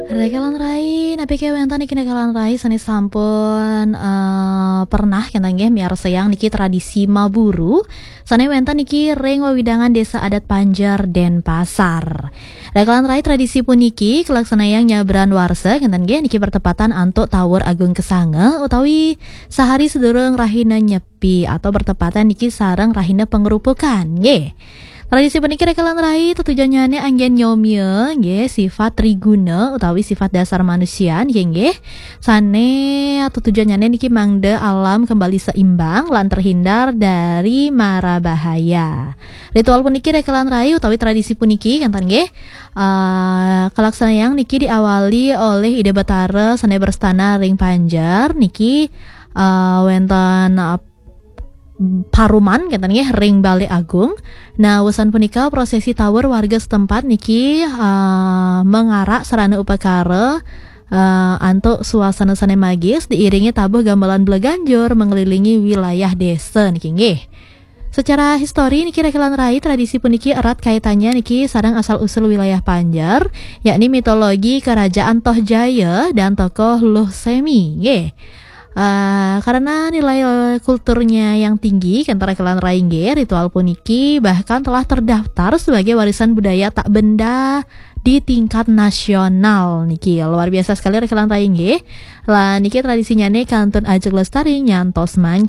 Rekalan rai, napi ke wenta niki rekalan rai sanes sampun pernah kena nggih miar sayang niki tradisi Maburu. Sane wenta niki ring wewidangan desa adat Panjar Denpasar. Rekalan rai tradisi puniki kelaksanayang nyabran warsa kenten nggih niki bertepatan antuk Tawur Agung Kesange utawi sehari sedurung rahina nyepi atau bertepatan niki sareng rahina pengerupukan nggih. Tradisi puniki rekalan rai tujuannya anggen nyomye nggih sifat triguna utawi sifat dasar manusia nggih. Sane atau tujuannya niki mangde alam kembali seimbang lan terhindar dari mara bahaya. Ritual puniki rekalan rai utawi tradisi puniki kantan nggih kalaksanayang niki diawali oleh Ide Betara sane berstana ring Panjar niki wonten Paruman kata nih ring Balai Agung. Nah wesan punika prosesi tawur warga setempat niki mengarak sarana upakara antuk suasana sane magis diiringi tabuh gamelan Bleganjur mengelilingi wilayah desa niki nggih. Secara histori niki rekalan rai tradisi puniki erat kaitannya niki sareng asal usul wilayah Panjar, yakni mitologi kerajaan Tohjaya dan tokoh Luh Semi nggih. Karena nilai kulturnya yang tinggi, Kentara Kelan Raingge, ritual puniki bahkan telah terdaftar sebagai warisan budaya tak benda di tingkat nasional niki. Luar biasa sekali Kelan Raingge. Lah niki tradisinya nih kantun ajeng lestari nyantos mangki